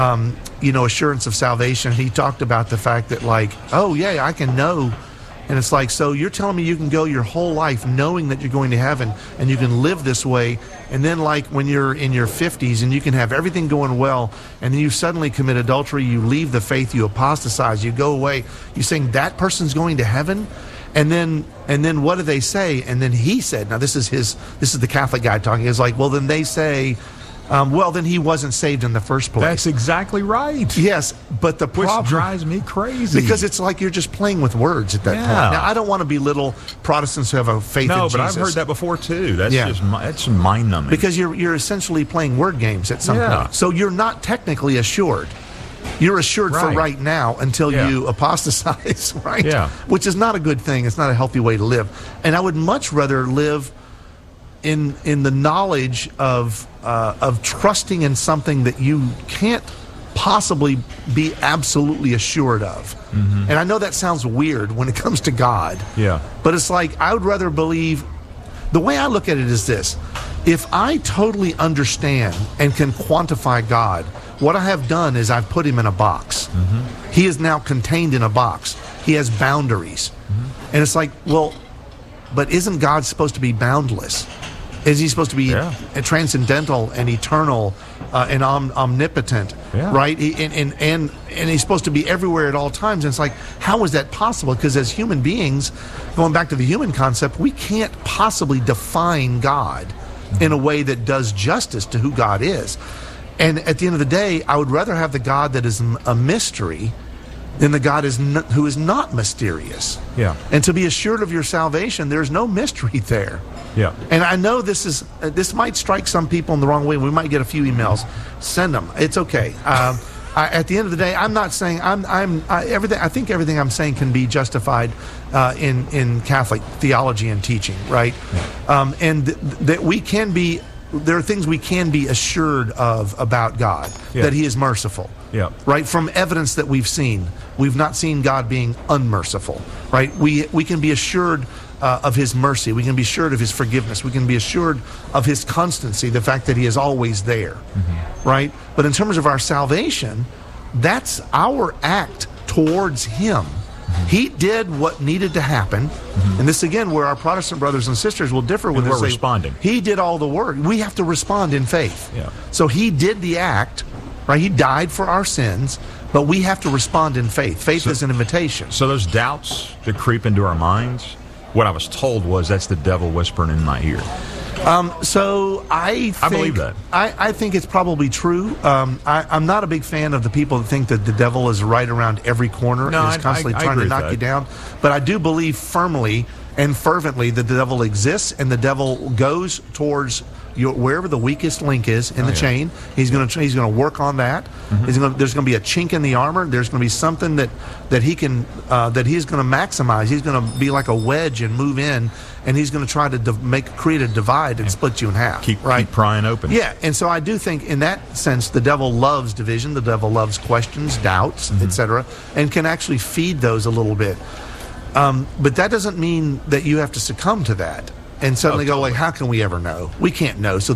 assurance of salvation. He talked about the fact that, like, oh yeah, I can know. And it's like, so you're telling me you can go your whole life knowing that you're going to heaven and you can live this way, and then like when you're in your 50s and you can have everything going well, and then you suddenly commit adultery, you leave the faith, you apostatize, you go away, you're saying that person's going to heaven? And then what do they say? And then he said, now this is the Catholic guy talking, is like, well, then they say, well, then he wasn't saved in the first place. That's exactly right. Yes, but the problem... Which drives me crazy. Because it's like you're just playing with words at that point. Now, I don't want to belittle Protestants who have a faith in Jesus. No, but I've heard that before, too. That's mind-numbing. Because you're essentially playing word games at some point. So you're not technically assured. You're assured for right now until you apostatize, right? Yeah. Which is not a good thing. It's not a healthy way to live. And I would much rather live in the knowledge of trusting in something that you can't possibly be absolutely assured of. Mm-hmm. And I know that sounds weird when it comes to God. Yeah. But it's like, I would rather believe... The way I look at it is this. If I totally understand and can quantify God, what I have done is I've put him in a box. Mm-hmm. He is now contained in a box. He has boundaries. Mm-hmm. And it's like, well, but isn't God supposed to be boundless? Is he supposed to be transcendental and eternal and omnipotent, right? And he's supposed to be everywhere at all times. And it's like, how is that possible? Because as human beings, going back to the human concept, we can't possibly define God in a way that does justice to who God is. And at the end of the day, I would rather have the God that is a mystery than the God who is not mysterious. Yeah. And to be assured of your salvation, there's no mystery there. Yeah. And I know this might strike some people in the wrong way. We might get a few emails. Send them. It's okay. At the end of the day, I'm not saying everything. I think everything I'm saying can be justified in Catholic theology and teaching, right? Yeah. And that we can be. There are things we can be assured of about God, that he is merciful. Yeah. Right? From evidence that we've seen. We've not seen God being unmerciful. Right? We can be assured of his mercy. We can be assured of his forgiveness. We can be assured of his constancy, the fact that he is always there. Mm-hmm. Right? But in terms of our salvation, that's our act towards him. Mm-hmm. He did what needed to happen. Mm-hmm. And this, again, where our Protestant brothers and sisters will differ with us. We're responding. He did all the work. We have to respond in faith. Yeah. So he did the act, right? He died for our sins, but we have to respond in faith. Faith is an invitation. So those doubts that creep into our minds, what I was told was that's the devil whispering in my ear. So I believe that. I think it's probably true. I'm not a big fan of the people that think that the devil is right around every corner and is constantly trying to knock you down. But I do believe firmly and fervently that the devil exists, and the devil goes towards wherever the weakest link is in the chain. He's going to work on that. Mm-hmm. There's going to be a chink in the armor. There's going to be something that he can that he's going to maximize. He's going to be like a wedge and move in, and he's going to try to create a divide and split you in half. Keep prying open. Yeah, and so I do think in that sense the devil loves division. The devil loves questions, doubts, etc., and can actually feed those a little bit. But that doesn't mean that you have to succumb to that and suddenly go like, how can we ever know? We can't know. So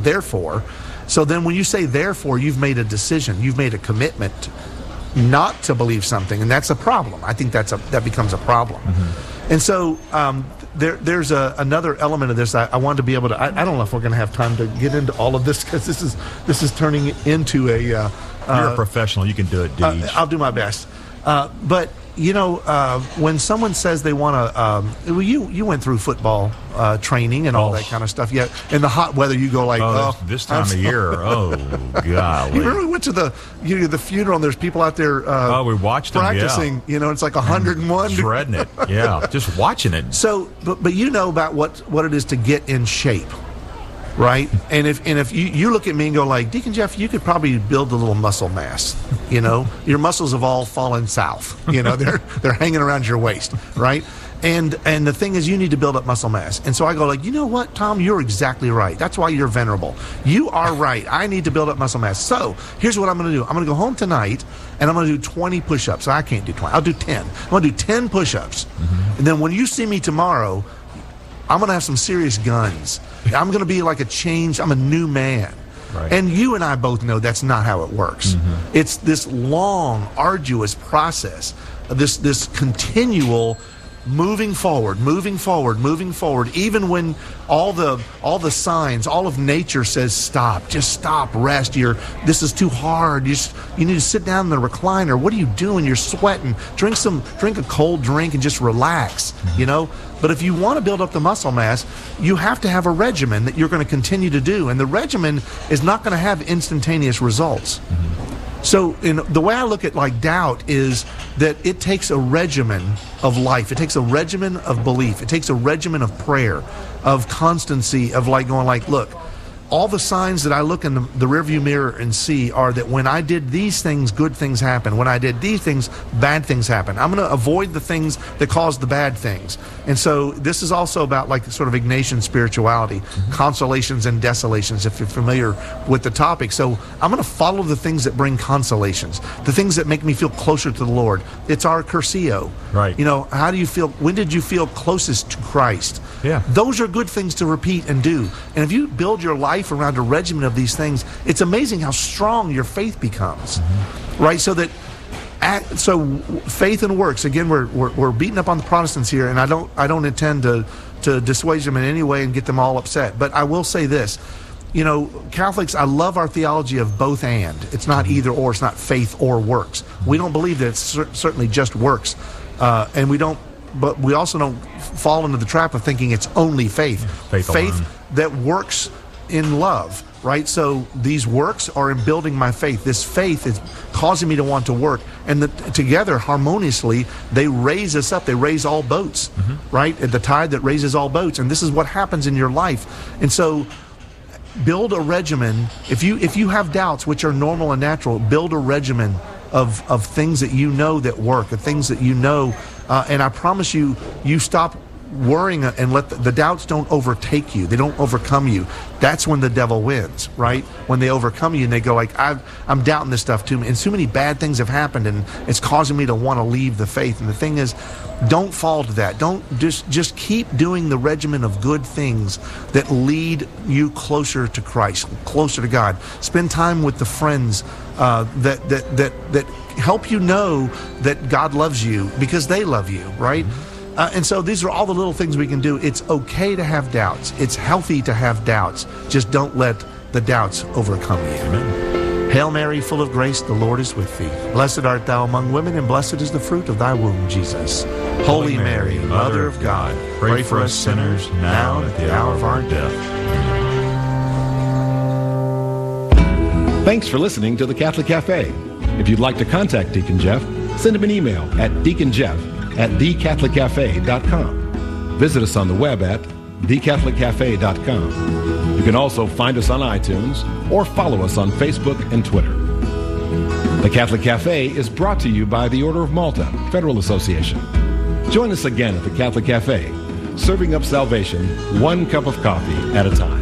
then when you say therefore, you've made a decision. You've made a commitment not to believe something, and that's a problem. I think that becomes a problem. Mm-hmm. And so there's another element of this. I want to be able to. I don't know if we're going to have time to get into all of this, because this is turning into a. You're a professional. You can do it, Deej. I'll do my best. But when someone says they want to, you went through football training and all that kind of stuff. Yeah, in the hot weather, you go like, this time of year, golly. You remember we went to the funeral, and there's people out there. We watched practicing. Them, it's like 101, shredding it. Yeah, just watching it. So, but you know about what it is to get in shape. Right, and if you look at me and go like, Deacon Jeff, you could probably build a little muscle mass. Your muscles have all fallen south. They're hanging around your waist, right? And the thing is, you need to build up muscle mass. And so I go like, you know what, Tom, you're exactly right. That's why you're venerable. You are right. I need to build up muscle mass. So here's what I'm going to do. I'm going to go home tonight and I'm going to do 20 push-ups. I can't do 20. I'll do 10. I'm going to do 10 push-ups. Mm-hmm. And then when you see me tomorrow, I'm going to have some serious guns. I'm going to be like I'm a new man. Right. And you and I both know that's not how it works. It's this long, arduous process, this continual moving forward, even when all the signs, all of nature says stop, just stop, rest. This is too hard. You need to sit down in the recliner. What are you doing? You're sweating. Drink a cold drink and just relax, But if you want to build up the muscle mass, you have to have a regimen that you're going to continue to do. And the regimen is not going to have instantaneous results. So the way I look at doubt is that it takes a regimen of life. It takes a regimen of belief. It takes a regimen of prayer, of constancy, of look, all the signs that I look in the rearview mirror and see are that when I did these things, good things happen. When I did these things, bad things happen. I'm going to avoid the things that cause the bad things. And so this is also about sort of Ignatian spirituality, consolations and desolations, if you're familiar with the topic. So I'm going to follow the things that bring consolations, the things that make me feel closer to the Lord. It's our Curcio. Right. How do you feel? When did you feel closest to Christ? Yeah. Those are good things to repeat and do. And if you build your life around a regimen of these things, it's amazing how strong your faith becomes, right? So faith and works. Again, we're beating up on the Protestants here, and I don't intend to dissuade them in any way and get them all upset. But I will say this: Catholics, I love our theology of both and. It's not either or. It's not faith or works. We don't believe that it's certainly just works, and we don't. But we also don't fall into the trap of thinking it's only faith. Faith that works in love, right? So these works are in building my faith. This faith is causing me to want to work. And together, harmoniously, they raise us up. They raise all boats, right? At the tide that raises all boats. And this is what happens in your life. And so build a regimen. If you have doubts, which are normal and natural, build a regimen of things that that work, of things that and I promise you stop worrying and let the doubts don't overtake you. They don't overcome you. That's when the devil wins, right? When they overcome you and they go I'm doubting this stuff too, and so many bad things have happened and it's causing me to want to leave the faith. And the thing is, don't fall to that. Don't just keep doing the regimen of good things that lead you closer to Christ, closer to God. Spend time with the friends that help you know that God loves you because they love you, right? And so these are all the little things we can do. It's okay to have doubts. It's healthy to have doubts. Just don't let the doubts overcome you. Amen. Hail Mary, full of grace, the Lord is with thee. Blessed art thou among women, and blessed is the fruit of thy womb, Jesus. Holy Mary, Mother of God, pray for us sinners, now and at the hour of our death. Thanks for listening to The Catholic Cafe. If you'd like to contact Deacon Jeff, send him an email at deaconjeff@thecatholiccafe.com. Visit us on the web at thecatholiccafe.com. You can also find us on iTunes or follow us on Facebook and Twitter. The Catholic Cafe is brought to you by the Order of Malta Federal Association. Join us again at the Catholic Cafe, serving up salvation one cup of coffee at a time.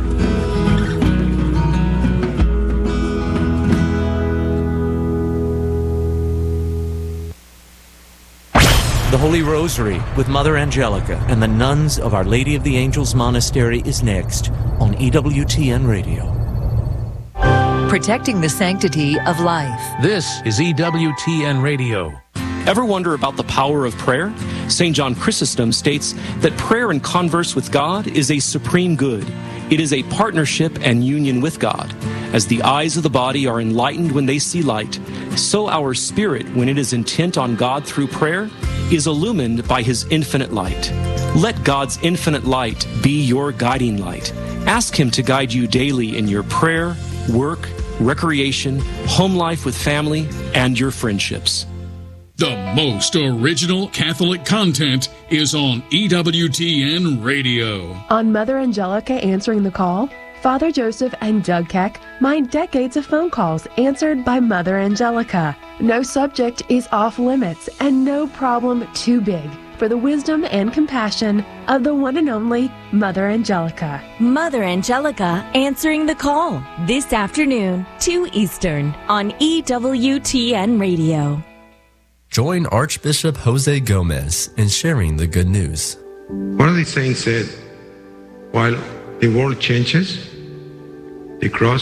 The Holy Rosary with Mother Angelica and the nuns of Our Lady of the Angels Monastery is next on EWTN Radio. Protecting the sanctity of life. This is EWTN Radio. Ever wonder about the power of prayer? St. John Chrysostom states that prayer and converse with God is a supreme good. It is a partnership and union with God. As the eyes of the body are enlightened when they see light, so our spirit, when it is intent on God through prayer, is illumined by His infinite light. Let God's infinite light be your guiding light. Ask Him to guide you daily in your prayer, work, recreation, home life with family, and your friendships. The most original Catholic content is on EWTN Radio. On Mother Angelica Answering the Call, Father Joseph and Doug Keck mine decades of phone calls answered by Mother Angelica. No subject is off limits and no problem too big for the wisdom and compassion of the one and only Mother Angelica. Mother Angelica Answering the Call, this afternoon, 2 Eastern, on EWTN Radio. Join Archbishop Jose Gomez in sharing the good news. One of the saints said, while the world changes, the cross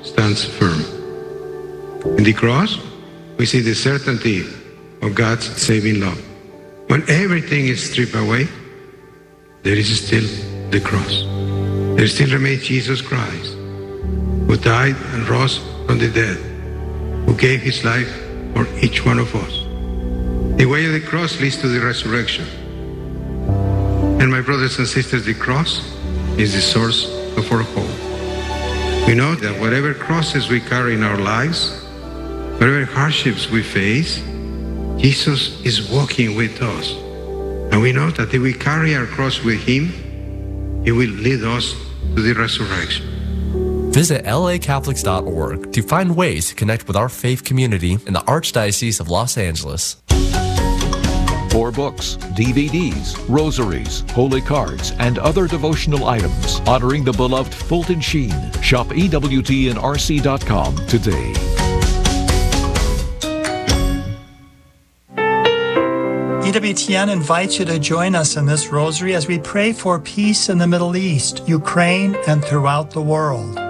stands firm. In the cross, we see the certainty of God's saving love. When everything is stripped away, there is still the cross. There still remains Jesus Christ, who died and rose from the dead, who gave his life for each one of us. The way of the cross leads to the resurrection. And my brothers and sisters, the cross is the source of our hope. We know that whatever crosses we carry in our lives, whatever hardships we face, Jesus is walking with us. And we know that if we carry our cross with him, he will lead us to the resurrection. Visit lacatholics.org to find ways to connect with our faith community in the Archdiocese of Los Angeles. For books, DVDs, rosaries, holy cards, and other devotional items honoring the beloved Fulton Sheen, shop EWTNRC.com today. EWTN invites you to join us in this rosary as we pray for peace in the Middle East, Ukraine, and throughout the world.